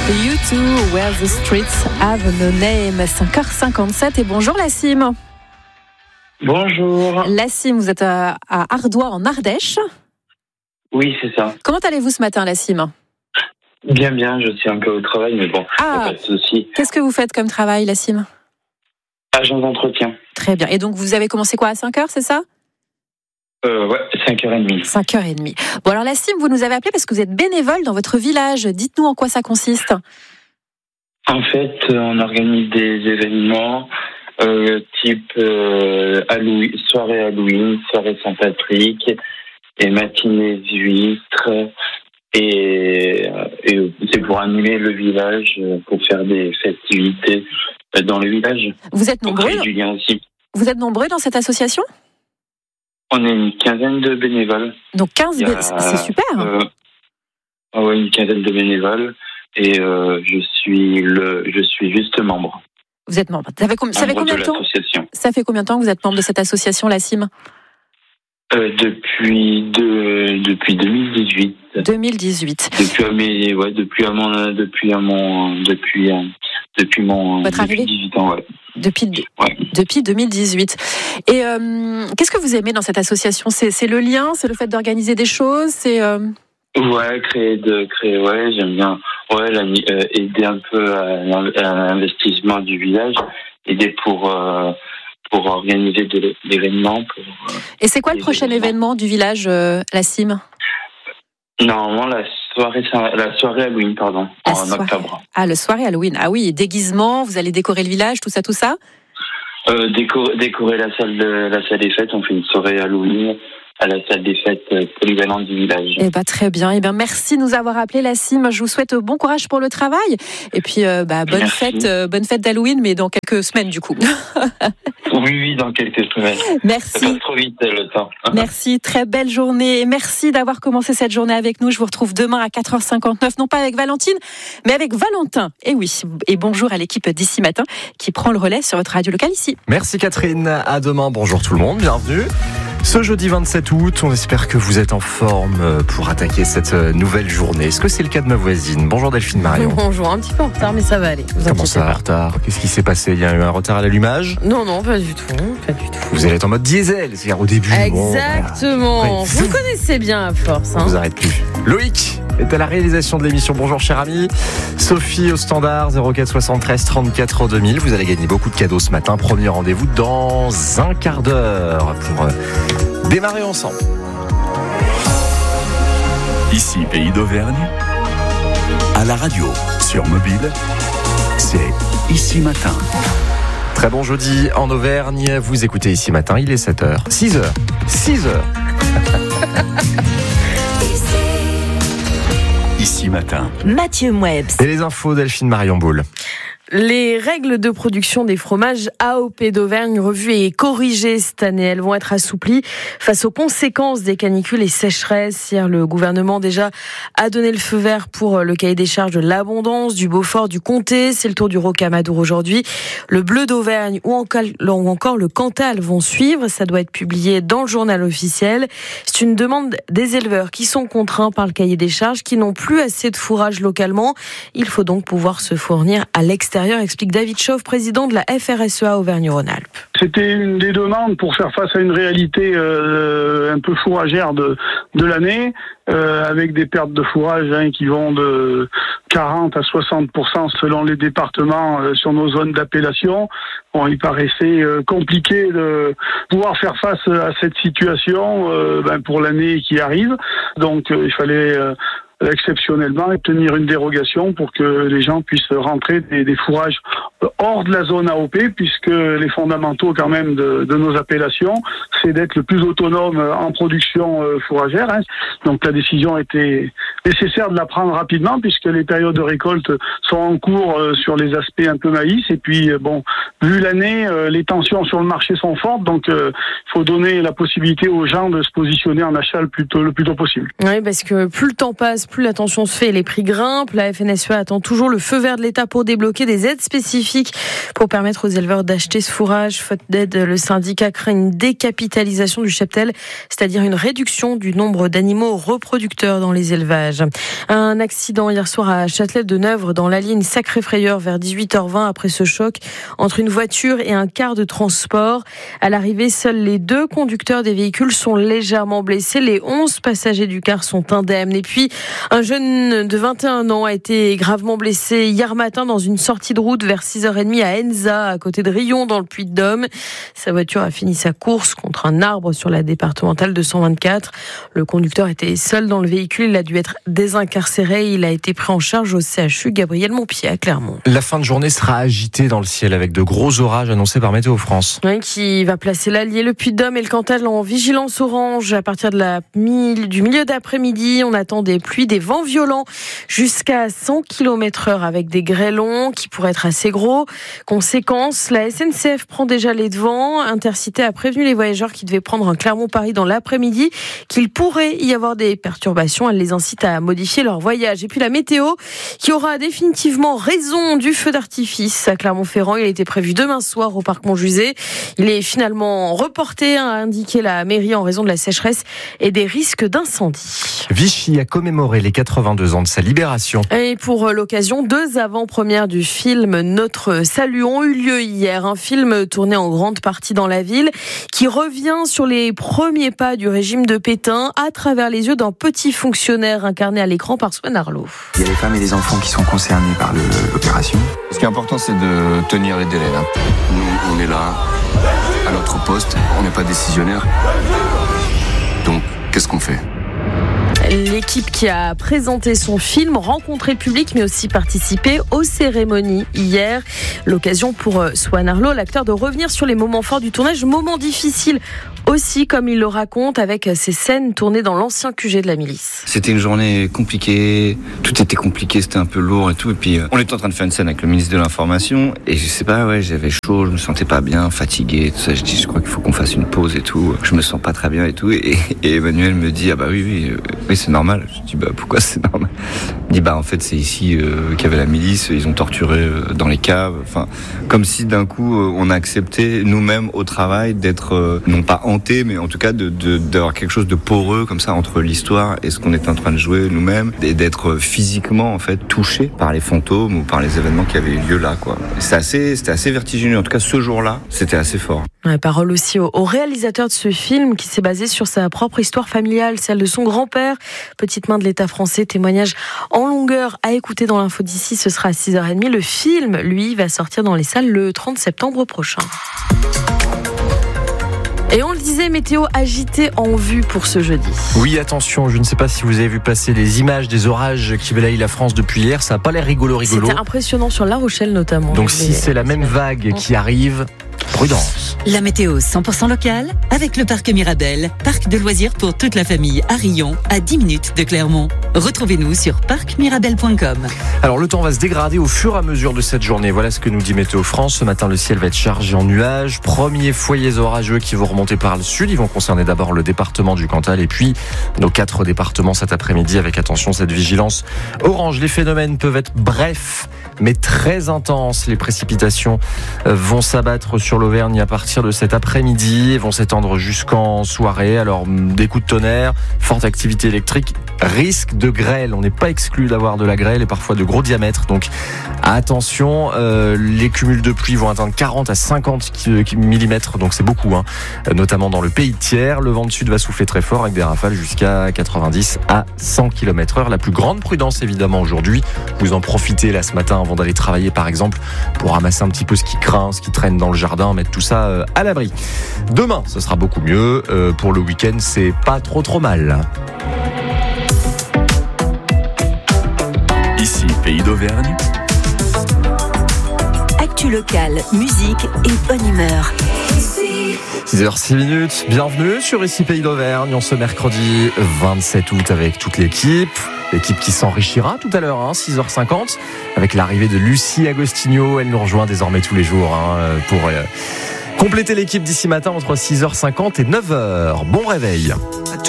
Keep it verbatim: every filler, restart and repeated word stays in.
You Too, Where the Streets Have No Name. cinq heures cinquante-sept et bonjour Lassim. Bonjour. Lassim, vous êtes à, à Ardoix en Ardèche. Oui, c'est ça. Comment allez-vous ce matin Lassim? Bien, bien, je suis un peu au travail, mais bon, ah, pas de souci. Qu'est-ce que vous faites comme travail Lassim? Agent d'entretien. Très bien. Et donc vous avez commencé quoi à cinq heures, c'est ça? Euh, ouais, cinq heures trente. cinq heures trente. Bon alors Lassim, vous nous avez appelé parce que vous êtes bénévole dans votre village. Dites-nous en quoi ça consiste. En fait, on organise des événements euh, type euh, Halloween, soirée Halloween, soirée Saint-Patrick, et matinée d'huîtres. Et, et c'est pour animer le village, pour faire des festivités dans le village. Vous êtes nombreux du lien aussi. Vous êtes nombreux dans cette association? On est une quinzaine de bénévoles. Donc quinze, a, c'est super. Euh, oui, une quinzaine de bénévoles. Et euh, je suis le, je suis juste membre. Vous êtes membre. Ça fait, com- ça fait combien de, de temps Ça fait combien de temps que vous êtes membre de cette association, Lassim? euh, Depuis de, depuis deux mille dix-huit. deux mille dix-huit. Depuis à mes, ouais, depuis à mon, depuis à mon, depuis, depuis mon. Votre depuis arrivée. dix-huit ans, ouais. Depuis, ouais. depuis deux mille dix-huit. Et euh, qu'est-ce que vous aimez dans cette association? c'est, c'est le lien, c'est le fait d'organiser des choses, c'est. Euh... Ouais, créer de créer. Ouais, j'aime bien. Ouais, la, euh, aider un peu à, à l'investissement du village, aider pour euh, pour organiser de l'événement. Pour, euh, Et c'est quoi le prochain événements. événement du village, euh, Lassim? Normalement, la soirée, la soirée Halloween, pardon, la en soirée. octobre. Ah, le soirée Halloween. Ah oui, déguisement, vous allez décorer le village, tout ça, tout ça. Euh, décorer, décorer la salle de la salle des fêtes. On fait une soirée Halloween à la salle des fêtes polyvalente du village. Eh ben très bien. Eh ben merci de nous avoir appelé Lassim. Je vous souhaite bon courage pour le travail. Et puis euh, bah, bonne merci. fête, euh, bonne fête d'Halloween, mais dans quelques semaines du coup. Oui, oui, dans quelques semaines. Merci. Ça passe trop vite le temps. Merci, très belle journée. Et merci d'avoir commencé cette journée avec nous. Je vous retrouve demain à quatre heures cinquante-neuf, non pas avec Valentine, mais avec Valentin. Et oui, et bonjour à l'équipe d'Ici Matin qui prend le relais sur votre radio locale ici. Merci Catherine, à demain. Bonjour tout le monde, bienvenue. Ce jeudi vingt-sept août, on espère que vous êtes en forme pour attaquer cette nouvelle journée. Est-ce que c'est le cas de ma voisine? Bonjour Delphine Marion. Bonjour, un petit peu en retard, mais ça va aller. Vous Comment ça, en retard? Qu'est-ce qui s'est passé? Il y a eu un retard à l'allumage? Non, non, pas du tout, pas du tout. Vous allez être en mode diesel, c'est-à-dire au début. Exactement. Bon, voilà. Vous me connaissez bien à force. Hein. On vous arrête plus. Loïc est à la réalisation de l'émission. Bonjour cher ami. Sophie au standard zéro quatre soixante-treize trente-quatre deux mille. Vous allez gagner beaucoup de cadeaux ce matin. Premier rendez-vous dans un quart d'heure pour démarrer ensemble. Ici Pays d'Auvergne, à la radio, sur mobile, c'est Ici Matin. Très bon jeudi en Auvergne. Vous écoutez Ici Matin, il est sept heures. six heures. six heures. Ici Matin. Mathieu Mouebs. Et les infos Delphine Marion Boule. Les règles de production des fromages A O P d'Auvergne revues et corrigées cette année. Elles vont être assouplies face aux conséquences des canicules et sécheresses. Hier, le gouvernement déjà a donné le feu vert pour le cahier des charges de l'Abondance, du Beaufort, du Comté. C'est le tour du Rocamadour aujourd'hui. Le Bleu d'Auvergne ou encore le Cantal vont suivre. Ça doit être publié dans le journal officiel. C'est une demande des éleveurs qui sont contraints par le cahier des charges, qui n'ont plus assez de fourrage localement. Il faut donc pouvoir se fournir à l'extérieur. Explique David Chauve, président de la F R S E A Auvergne-Rhône-Alpes. C'était une des demandes pour faire face à une réalité euh, un peu fourragère de, de l'année, euh, avec des pertes de fourrage hein, qui vont de quarante à soixante pour cent selon les départements euh, sur nos zones d'appellation. Bon, il paraissait euh, compliqué de pouvoir faire face à cette situation euh, ben, pour l'année qui arrive. Donc euh, il fallait... Euh, exceptionnellement obtenir une dérogation pour que les gens puissent rentrer des, des fourrages hors de la zone A O P, puisque les fondamentaux quand même de, de nos appellations, c'est d'être le plus autonome en production fourragère. Hein. Donc la décision était nécessaire de la prendre rapidement, puisque les périodes de récolte sont en cours sur les aspects un peu maïs. Et puis bon, vu l'année, les tensions sur le marché sont fortes, donc il faut donner la possibilité aux gens de se positionner en achat le plus tôt, le plus tôt possible. Oui, parce que plus le temps passe, plus la tension se fait et les prix grimpent. La F N S E A attend toujours le feu vert de l'État pour débloquer des aides spécifiques pour permettre aux éleveurs d'acheter ce fourrage. Faute d'aide, le syndicat craint une décapitalisation du cheptel, c'est-à-dire une réduction du nombre d'animaux reproducteurs dans les élevages. Un accident hier soir à Châtelet-de-Nevre dans l'Allier, une sacrée frayeur vers dix-huit heures vingt après ce choc entre une voiture et un car de transport. À l'arrivée, seuls les deux conducteurs des véhicules sont légèrement blessés. Les onze passagers du car sont indemnes. Et puis, un jeune de vingt et un ans a été gravement blessé hier matin dans une sortie de route vers six heures trente à Enza, à côté de Rion, dans le Puy-de-Dôme. Sa voiture a fini sa course contre un arbre sur la départementale deux cent vingt-quatre. Le conducteur était seul dans le véhicule. Il a dû être désincarcéré. Il a été pris en charge au C H U Gabriel Montpied à Clermont. La fin de journée sera agitée dans le ciel avec de gros orages annoncés par Météo France. Oui, qui va placer l'Allier, le Puy-de-Dôme et le Cantal en vigilance orange à partir de la, du milieu d'après-midi. On attend des pluies, des vents violents jusqu'à cent kilomètres heure avec des grêlons qui pourraient être assez gros. Conséquence, la S N C F prend déjà les devants. Intercité a prévenu les voyageurs qui devaient prendre un Clermont-Paris dans l'après-midi qu'il pourrait y avoir des perturbations. Elle les incite à modifier leur voyage. Et puis la météo qui aura définitivement raison du feu d'artifice à Clermont-Ferrand. Il était prévu demain soir au parc Montjusé. Il est finalement reporté, a indiqué la mairie en raison de la sécheresse et des risques d'incendie. Vichy a commémoré les quatre-vingt-deux ans de sa libération. Et pour l'occasion, deux avant-premières du film Notre Salut ont eu lieu hier. Un film tourné en grande partie dans la ville qui revient sur les premiers pas du régime de Pétain à travers les yeux d'un petit fonctionnaire incarné à l'écran par Swan Arlo. Il y a les femmes et les enfants qui sont concernés par le, l'opération. Ce qui est important, c'est de tenir les délais. Là. Nous, on est là, à notre poste, on n'est pas décisionnaire. Donc, qu'est-ce qu'on fait ? L'équipe qui a présenté son film, rencontré le public, mais aussi participé aux cérémonies hier. L'occasion pour Swan Arlo, l'acteur, de revenir sur les moments forts du tournage, moments difficiles aussi, comme il le raconte, avec ces scènes tournées dans l'ancien Q G de la milice. C'était une journée compliquée, tout était compliqué, c'était un peu lourd et tout. Et puis, on était en train de faire une scène avec le ministre de l'Information, et je sais pas, ouais, j'avais chaud, je me sentais pas bien, fatigué, tout ça. Je dis, je crois qu'il faut qu'on fasse une pause et tout. Je me sens pas très bien et tout. Et, et Emmanuel me dit, ah bah oui, oui, euh, oui, c'est normal. Je dis, bah pourquoi c'est normal ? Il dit, bah en fait, c'est ici euh, qu'il y avait la milice, ils ont torturé euh, dans les caves. Enfin, comme si d'un coup, euh, on a accepté nous-mêmes au travail d'être, euh, non pas hanté, mais en tout cas de, de, d'avoir quelque chose de poreux comme ça entre l'histoire et ce qu'on est en train de jouer nous-mêmes, et d'être physiquement en fait touché par les fantômes ou par les événements qui avaient eu lieu là, quoi. C'était assez, c'était assez vertigineux. En tout cas, ce jour-là, c'était assez fort. Ouais, parole aussi au, au réalisateur de ce film qui s'est basé sur sa propre histoire familiale, celle de son grand-père, petite main de l'État français. Témoignage en longueur à écouter dans l'info d'ici, ce sera à six heures trente. Le film, lui, va sortir dans les salles le trente septembre prochain. Et on le disait, météo agitée en vue pour ce jeudi. Oui, attention, je ne sais pas si vous avez vu passer les images des orages qui balayent la France depuis hier. Ça n'a pas l'air rigolo, rigolo. C'était impressionnant sur La Rochelle notamment. Donc si c'est la même vague qui arrive, prudence. La météo cent pour cent locale avec le parc Mirabel, parc de loisirs pour toute la famille à Rion, à dix minutes de Clermont. Retrouvez-nous sur parc mirabel point com. Alors le temps va se dégrader au fur et à mesure de cette journée. Voilà ce que nous dit Météo France. Ce matin, le ciel va être chargé en nuages. Premiers foyers orageux qui vont remonter par le sud. Ils vont concerner d'abord le département du Cantal et puis nos quatre départements cet après-midi avec, attention, cette vigilance orange. Les phénomènes peuvent être brefs mais très intenses. Les précipitations vont s'abattre sur l'Auvergne à partir de cet après-midi et vont s'étendre jusqu'en soirée. Alors des coups de tonnerre, forte activité électrique, risque de grêle. On n'est pas exclu d'avoir de la grêle et parfois de gros diamètres. Donc attention, euh, les cumuls de pluie vont atteindre quarante à cinquante millimètres, donc c'est beaucoup, hein, notamment dans le pays de Thiers. Le vent de sud va souffler très fort avec des rafales jusqu'à quatre-vingt-dix à cent kilomètres heure. La plus grande prudence évidemment aujourd'hui. Vous en profitez là ce matin avant d'aller travailler par exemple pour ramasser un petit peu ce qui craint, ce qui traîne dans le jardin, mettre tout ça à l'abri. Demain, ce sera beaucoup mieux. Euh, pour le week-end, c'est pas trop trop mal. Ici, Pays d'Auvergne. Actu locale, musique et bonne humeur. six heures six minutes, bienvenue sur Ici Pays d'Auvergne, en ce mercredi vingt-sept août avec toute l'équipe. L'équipe qui s'enrichira tout à l'heure, hein, six heures cinquante, avec l'arrivée de Lucie Agostinho. Elle nous rejoint désormais tous les jours hein, pour euh, compléter l'équipe d'ici matin entre six heures cinquante et neuf heures. Bon réveil.